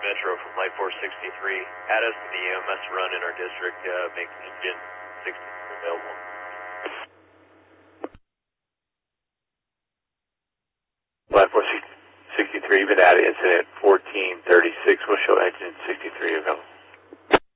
Metro from Light Force 63. Add us to the EMS run in our district, make engine 63 available. Light Force 63, you've been added incident 1436. We'll show engine 63 available.